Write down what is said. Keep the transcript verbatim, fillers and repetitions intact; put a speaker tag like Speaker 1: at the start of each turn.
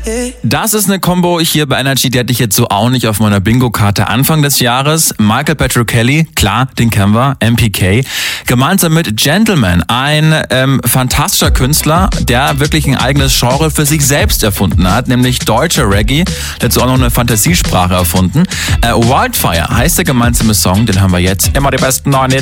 Speaker 1: Das ist eine Combo hier bei Energy, die hatte ich jetzt so auch nicht auf meiner Bingo-Karte Anfang des Jahres. Michael Patrick Kelly, klar, den kennen wir, M P K, gemeinsam mit Gentleman, ein ähm, fantastischer Künstler, der wirklich ein eigenes Genre für sich selbst erfunden hat, nämlich deutscher Reggae, dazu auch noch eine Fantasiesprache erfunden. Äh, Wildfire heißt der gemeinsame Song, den haben wir jetzt. Immer die besten neuen Hits.